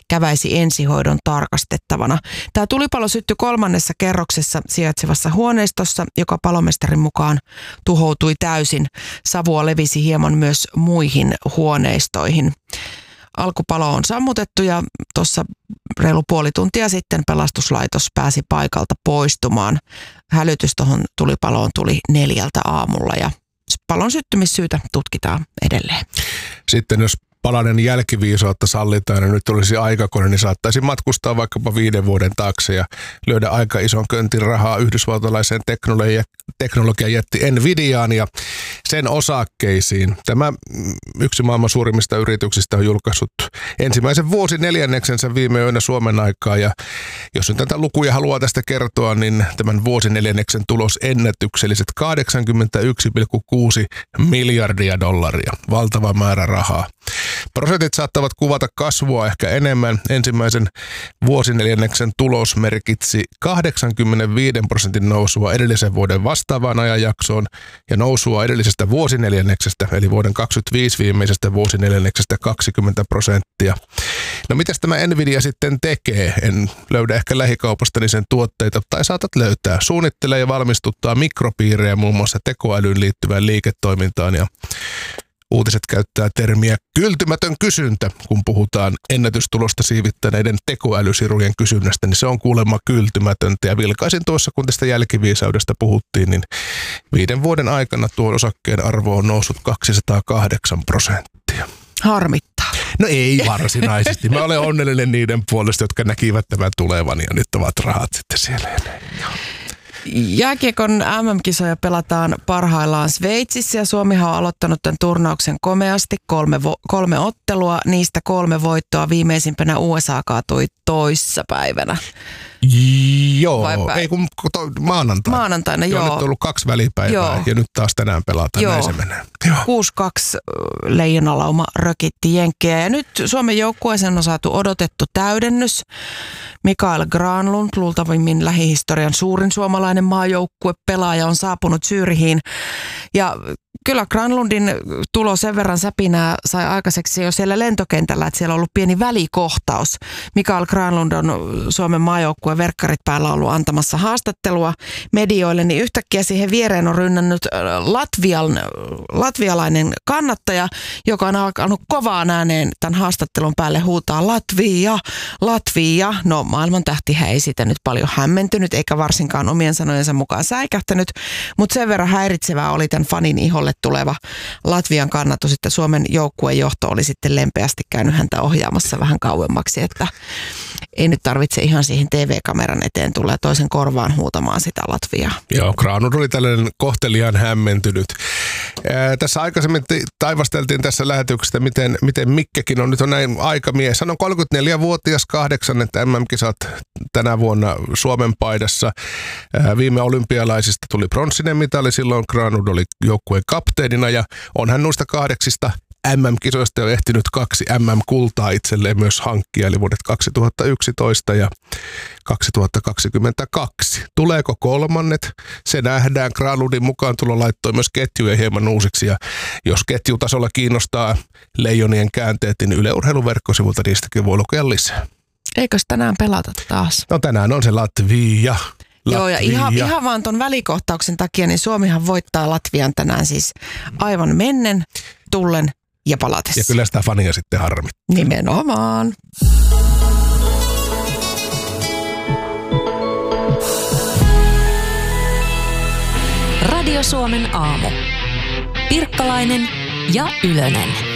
käväisi ensihoidon tarkastettavana. Tämä tulipalo syttyi 3. kerroksessa sijaitsevassa huoneistossa, joka palomestarin mukaan tuhoutui täysin. Savua levisi hieman myös muihin huoneistoihin. Alkupalo on sammutettu ja tuossa reilu puoli tuntia sitten pelastuslaitos pääsi paikalta poistumaan. Hälytys tuohon tulipaloon tuli 4 aamulla ja palon syttymissyytä tutkitaan edelleen. Sitten jos palanen jälkiviisautta sallitaan ja nyt olisi aikakone, niin saattaisi matkustaa vaikkapa 5 vuoden taakse ja lyödä aika ison köntin rahaa yhdysvaltalaiseen teknologiajätti Nvidiaan ja sen osakkeisiin. Tämä yksi maailman suurimmista yrityksistä on julkaissut ensimmäisen vuosineljänneksensä viime yönä Suomen aikaa ja jos nyt tätä lukuja haluaa tästä kertoa, niin tämän vuosineljänneksen tulos ennätykselliset $81,6 miljardia. Valtava määrä rahaa. Prosentit saattavat kuvata kasvua ehkä enemmän. Ensimmäisen vuosineljänneksen tulos merkitsi 85% nousua edellisen vuoden vastaavaan ajanjaksoon ja nousua edellisestä vuosineljänneksestä, eli vuoden 2025 viimeisestä vuosineljänneksestä 20%. No mitäs tämä Nvidia sitten tekee? En löydä ehkä lähikaupastani sen tuotteita, tai saatat löytää. Suunnittelee ja valmistuttaa mikropiirejä muun muassa tekoälyyn liittyvään liiketoimintaan ja uutiset käyttää termiä kyltymätön kysyntä, kun puhutaan ennätystulosta siivittäneiden tekoälysirujen kysynnästä, niin se on kuulemma kyltymätöntä. Ja vilkaisin tuossa, kun tästä jälkiviisaudesta puhuttiin, niin 5 vuoden aikana tuon osakkeen arvo on noussut 208%. Harmittaa. No ei varsinaisesti. Mä olen onnellinen niiden puolesta, jotka näkivät tämän tulevan ja nyt ovat rahat sitten siellä. Jääkiekon MM-kisoja pelataan parhaillaan Sveitsissä ja Suomihan on aloittanut tämän turnauksen komeasti. 3 ottelua, niistä 3 voittoa. Viimeisimpänä USA kaatui toissapäivänä. Joo, ei kun Maanantaina, joo. Nyt on ollut 2 välipäivää joo. Ja nyt taas tänään pelataan, joo. Näin se menee. Joo. 6-2 leijonalauma rökitti jenkkejä ja nyt Suomen joukkueeseen on saatu odotettu täydennys. Mikael Granlund, luultavimmin lähihistorian suurin suomalainen maajoukkuepelaaja, on saapunut Zürichiin ja kyllä Granlundin tulo sen verran säpinää sai aikaiseksi jo siellä lentokentällä, että siellä on ollut pieni välikohtaus. Mikael Granlund on Suomen maajoukkueen verkkarit päällä ollut antamassa haastattelua medioille, niin yhtäkkiä siihen viereen on rynnännyt latvialainen kannattaja, joka on alkanut kovaan ääneen tämän haastattelun päälle huutaa Latvia, Latvia. No maailman tähtihän ei siitä nyt paljon hämmentynyt, eikä varsinkaan omien sanojensa mukaan säikähtänyt, mutta sen verran häiritsevää oli tämän fanin iholle tuleva Latvian kannatus, että Suomen joukkueen johto oli sitten lempeästi käynyt häntä ohjaamassa vähän kauemmaksi, että ei nyt tarvitse ihan siihen TV-kameran eteen tulla toisen korvaan huutamaan sitä Latviaa. Joo, Granlund oli tällainen kohteliaan hämmentynyt. Tässä aikaisemmin taivasteltiin tässä lähetyksessä, miten Mikkekin on nyt on näin aikamies. Hän on 34-vuotias, 8. MM-kisat tänä vuonna Suomen paidassa. Viime olympialaisista tuli pronssinen mitali, silloin Granlund oli joukkueen kapteenina ja on hän noista 8 MM-kisoista jo ehtinyt 2 MM-kultaa itselleen myös hankkia, eli vuodet 2011 ja 2022. Tuleeko 3? Se nähdään. Granlundin mukaan tulo laittoi myös ketjuja hieman uusiksi, ja jos ketjutasolla kiinnostaa leijonien käänteet, niin Yle Urheilun verkkosivulta niistäkin voi lukea lisää. Eikös tänään pelata taas? No tänään on se Latvia. Joo, ja ihan vaan ton välikohtauksen takia, niin Suomihan voittaa Latvian tänään siis aivan mennen, tullen ja palatessa. Ja kyllä sitä fania sitten harmittaa. Nimenomaan. Radio Suomen aamu. Pirkkalainen ja Ylönen.